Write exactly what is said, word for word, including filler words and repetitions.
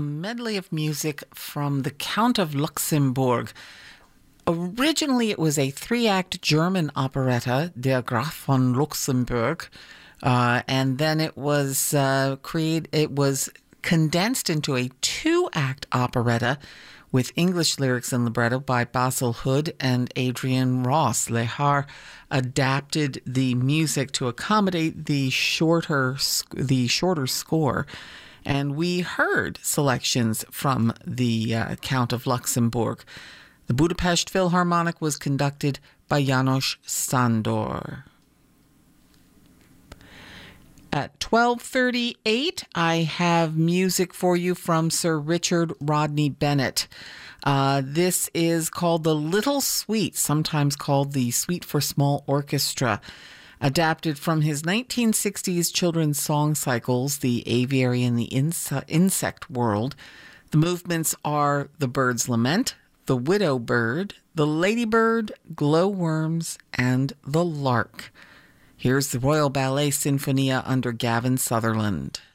a medley of music from The Count of Luxembourg. Originally, it was a three-act German operetta, Der Graf von Luxemburg, uh, and then it was uh, create. It was condensed into a two-act operetta with English lyrics and libretto by Basil Hood and Adrian Ross. Lehar adapted the music to accommodate the shorter the shorter score, and we heard selections from the uh, Count of Luxembourg. The Budapest Philharmonic was conducted by János Sándor. At twelve thirty-eight, I have music for you from Sir Richard Rodney Bennett. Uh, this is called The Little Suite, sometimes called the Suite for Small Orchestra, adapted from his nineteen sixties children's song cycles, The Aviary and the Inse- Insect World. The movements are The Bird's Lament, The Widow Bird, The Ladybird, Glowworms, and The Lark. Here's the Royal Ballet Sinfonia under Gavin Sutherland.